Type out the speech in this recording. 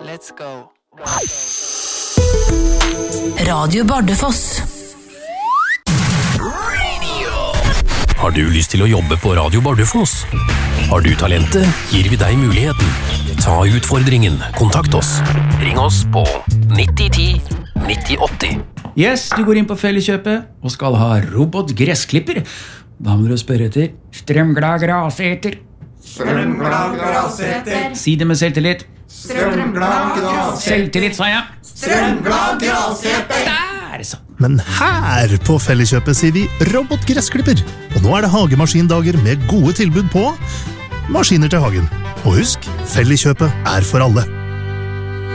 Let's go. Radio Bardufoss. Har du lyst til å jobbe på Radio Bardufoss? Har du talentet, gir vi deg muligheten. Ta utfordringen, kontakt oss. Ring oss på 9010 9080. Yes, du går inn på Felleskjøpet og skal ha robotgressklipper. Da må du spørre etter strømglad graseter. Strømglad graseter. Si det med selvtillit. Strømglad graseter. Selvtillit, sa jeg. Strømglad graseter. Der, så. Men her på Felleskjøpet sier vi robotgressklipper. Og nå er det hagemaskindager med gode tilbud på maskiner til hagen. Og husk, Felleskjøpet er for alle.